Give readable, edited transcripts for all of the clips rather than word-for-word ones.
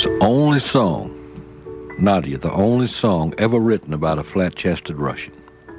It's the only song, Nadia, the only song ever written about a flat-chested Russian.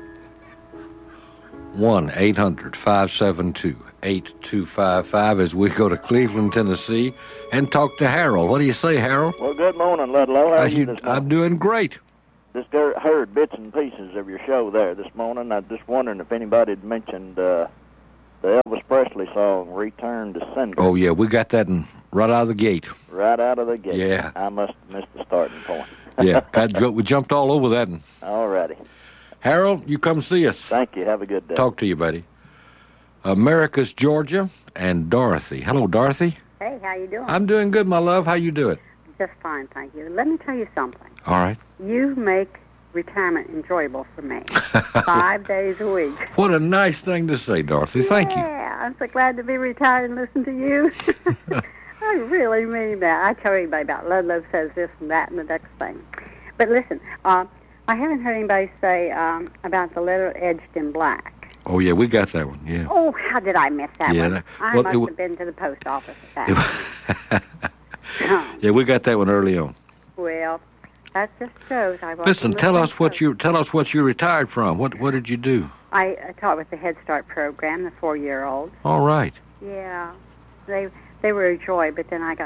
1-800-572-8255 as we go to Cleveland, Tennessee, and talk to Harold. What do you say, Harold? Well, good morning, Ludlow. How are you this morning? I'm doing great. Just heard bits and pieces of your show there this morning. I was just wondering if anybody had mentioned the Elvis Presley song, Return to Sender. Oh, yeah, we got that right out of the gate. Right out of the gate. Yeah. I must have missed the starting point. Yeah, we jumped all over that. All righty. Harold, you come see us. Thank you. Have a good day. Talk to you, buddy. America's Georgia and Dorothy. Hello, Dorothy. Hey, how you doing? I'm doing good, my love. How you doing? Just fine, thank you. Let me tell you something. All right. You make retirement enjoyable for me. 5 days a week. What a nice thing to say, Dorothy. Thank you. Yeah, I'm so glad to be retired and listen to you. I really mean that. I tell everybody about Ludlow says this and that and the next thing. But listen, I haven't heard anybody say about the letter edged in black. Oh, yeah, we got that one, yeah. Oh, how did I miss that one? I must have been to the post office at that time. Yeah, we got that one early on. Well, that just shows. Listen, tell us what you retired from. What did you do? I taught with the Head Start program, the 4-year-olds. All right. Yeah, they were a joy, but then I got,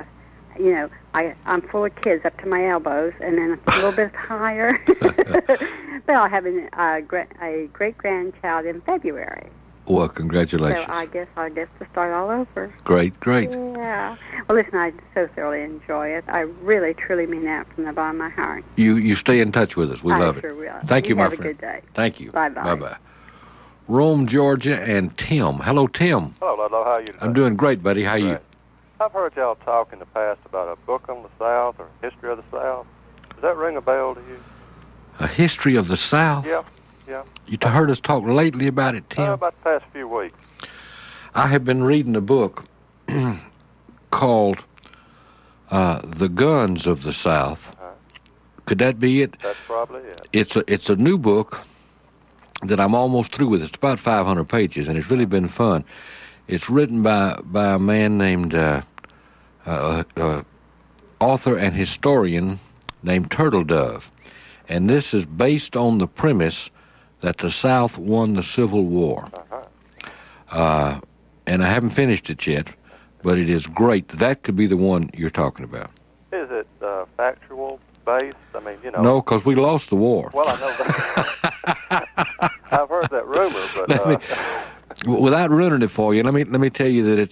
I'm full of kids up to my elbows, and then a little bit higher. But I'll have a great-grandchild in February. Well, congratulations. So I guess I'll get to start all over. Great. Yeah. Well, listen, I so thoroughly enjoy it. I really, truly mean that from the bottom of my heart. You stay in touch with us. We love it. I sure will. Thank you, my friend. Have a good day. Thank you. Bye-bye. Bye-bye. Rome, Georgia, and Tim. Hello, Tim. Hello, Ludlow. How are you today? I'm doing great, buddy. How are you? I've heard y'all talk in the past about a book on the South or history of the South. Does that ring a bell to you? A history of the South? Yeah. You heard us talk lately about it, Tim? About the past few weeks. I have been reading a book called The Guns of the South. Could that be it? That's probably it. It's a new book that I'm almost through with. It's about 500 pages, and it's really been fun. It's written by a man named author and historian named Turtle Dove. And this is based on the premise that the South won the Civil War. And I haven't finished it yet, but it is great. That could be the one you're talking about. Is it factual based? I mean, No, because we lost the war. Well, I know that. I've heard that rumor, but... Without ruining it for you, let me tell you that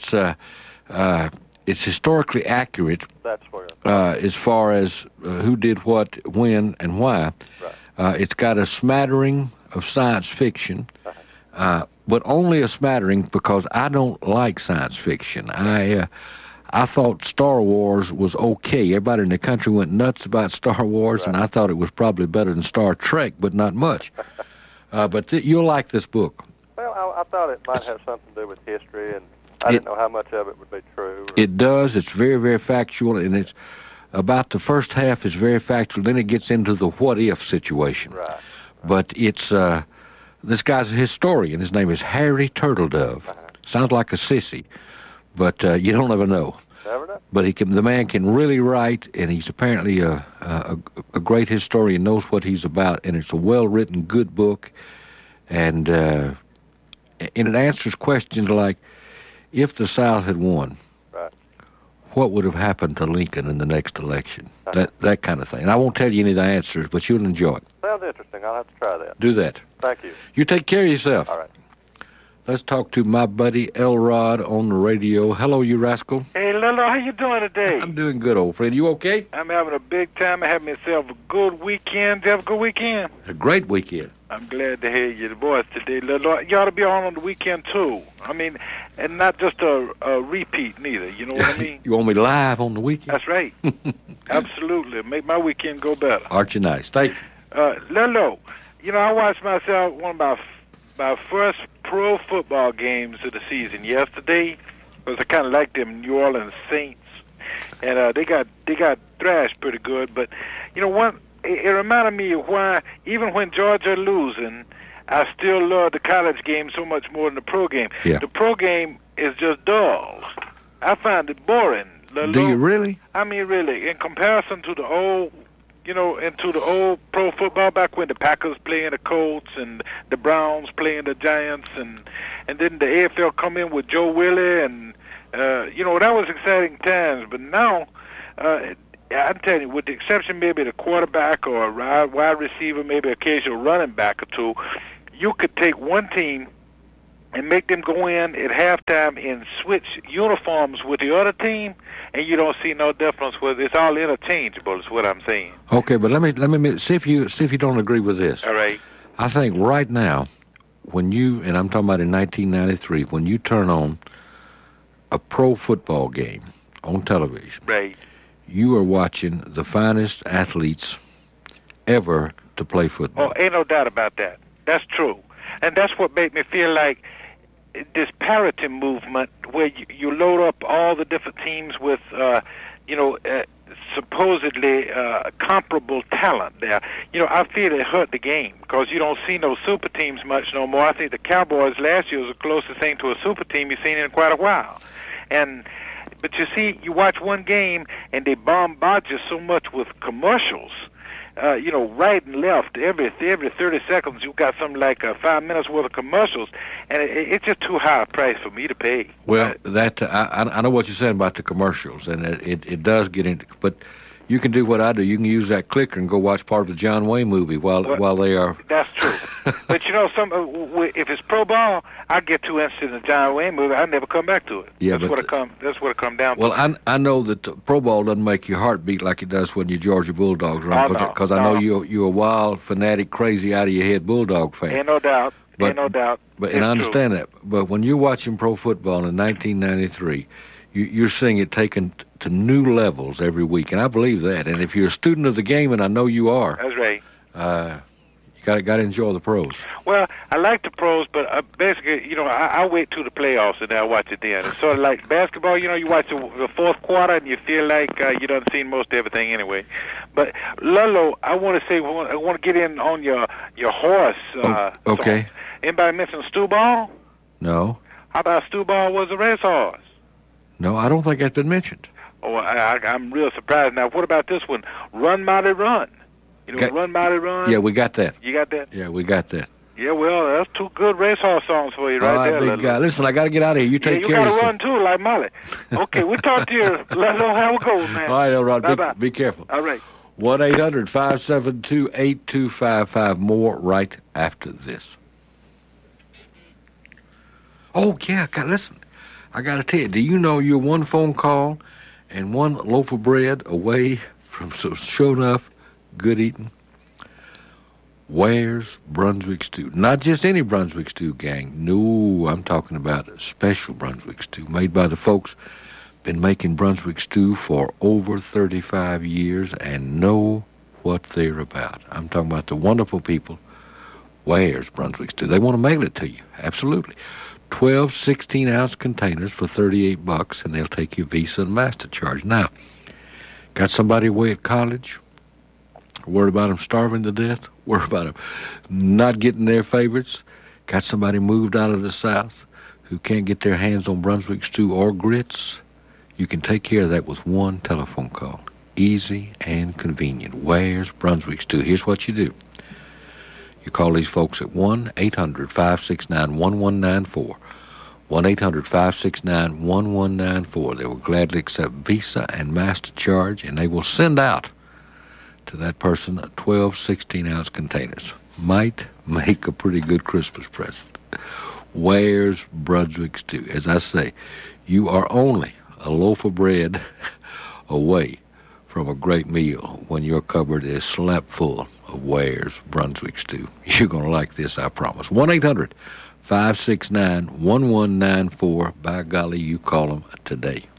it's historically accurate. That's where. As far as who did what, when, and why. Right. It's got a smattering of science fiction, but only a smattering because I don't like science fiction. I thought Star Wars was okay. Everybody in the country went nuts about Star Wars, right. And I thought it was probably better than Star Trek, but not much. But you'll like this book. Well, I thought it might have something to do with history, and I didn't know how much of it would be true. It does. It's very, very factual, and it's about the first half is very factual. Then it gets into the what-if situation. Right. But it's this guy's a historian. His name is Harry Turtledove. Sounds like a sissy, but you don't ever know. Never know. But the man can really write, and he's apparently a great historian, knows what he's about, and it's a well-written, good book, and it answers questions like, if the South had won, right, what would have happened to Lincoln in the next election? That kind of thing. And I won't tell you any of the answers, but you'll enjoy it. Sounds interesting. I'll have to try that. Do that. Thank you. You take care of yourself. All right. Let's talk to my buddy Elrod on the radio. Hello, you rascal. Hey, Lilo, how you doing today? I'm doing good, old friend. You okay? I'm having a big time. I had myself a good weekend. Did you have a good weekend? A great weekend. I'm glad to hear your voice today, Lilo. You ought to be on the weekend, too. I mean, and not just a repeat, neither. You know what I mean? You want me live on the weekend? That's right. Absolutely. Make my weekend go better. Aren't you nice? Thank you. Lilo, I watched myself one of my first pro football games of the season yesterday, because I kind of like them New Orleans Saints, and they got thrashed pretty good. But it reminded me of why even when Georgia losing, I still love the college game so much more than the pro game. Yeah. The pro game is just dull. I find it boring Lalo. Do you really? I mean, really, in comparison to the old, into the old pro football back when the Packers playing the Colts and the Browns playing the Giants, and then the AFL come in with Joe Willie, and that was exciting times. But now, I'm telling you, with the exception maybe the quarterback or a wide receiver, maybe occasional running back or two, you could take one team and make them go in at halftime and switch uniforms with the other team, and you don't see no difference. With it's all interchangeable. Is what I'm saying. Okay, but let me see if you don't agree with this. All right. I think right now, when you, and I'm talking about in 1993, when you turn on a pro football game on television, right, you are watching the finest athletes ever to play football. Oh, ain't no doubt about that. That's true, and that's what made me feel like this parity movement, where you load up all the different teams with, supposedly comparable talent there. I feel it hurt the game because you don't see no super teams much no more. I think the Cowboys last year was the closest thing to a super team you've seen in quite a while. But you see, you watch one game and they bombard you so much with commercials. Right and left, every 30 seconds, you've got something like 5 minutes worth of commercials, and it's just too high a price for me to pay. Well, I know what you're saying about the commercials, and it does get into, but you can do what I do. You can use that clicker and go watch part of the John Wayne movie while they are. That's true. But if it's pro ball, I get too interested in the John Wayne movie, I never come back to it. Yeah, that's what it comes down to. Well, I know that the pro ball doesn't make your heart beat like it does when your Georgia Bulldogs run, because I know you're a wild, fanatic, crazy, out of your head Bulldog fan. Ain't no doubt. Ain't no doubt. And I understand that. But when you're watching pro football in 1993, you're seeing it taken to new levels every week, and I believe that. And if you're a student of the game, and I know you are, that's right. You got to enjoy the pros. Well, I like the pros, but basically, I wait till the playoffs and then I watch it then. It's sort of like basketball. You watch the fourth quarter and you feel like you done seen most everything anyway. But Lalo, I want to say, I want to get in on your horse. Okay. Song. Anybody mention Stu Ball? No. How about Stu Ball was a racehorse? No, I don't think that's been mentioned. Oh, I'm real surprised. Now, what about this one? Run, Mighty Run. Run, Mighty Run? Yeah, we got that. You got that? Yeah, we got that. Yeah, well, that's two good racehorse songs for you right there, big guy. Listen, I got to get out of here. You take care of yourself. You got to run, too, like Molly. Okay, we'll talk to you. Let us know how it goes, man. All right, Elrod. Bye-bye. Be careful. All right. 1-800-572-8255. More right after this. Oh, yeah. Listen, I got to tell you, do you know you're one phone call and one loaf of bread away from some sure enough good eating? Ware's Brunswick Stew. Not just any Brunswick Stew, gang. No, I'm talking about a special Brunswick Stew made by the folks been making Brunswick Stew for over 35 years and know what they're about. I'm talking about the wonderful people, Ware's Brunswick Stew. They want to mail it to you. Absolutely. 12 16-ounce containers for $38, and they'll take your Visa and MasterCharge. Now, got somebody away at college? Worried about them starving to death? Worried about them not getting their favorites? Got somebody moved out of the South who can't get their hands on Brunswick Stew or grits? You can take care of that with one telephone call. Easy and convenient. Where's Brunswick Stew? Here's what you do. You call these folks at 1-800-569-1194. 1-800-569-1194. They will gladly accept Visa and MasterCharge, and they will send out to that person 12 16-ounce containers. Might make a pretty good Christmas present. Where's Brunswick Stew? As I say, you are only a loaf of bread away from a great meal when your cupboard is slap full of Ware's Brunswick Stew. You're going to like this, I promise. 1-800-569-1194. By golly, you call them today.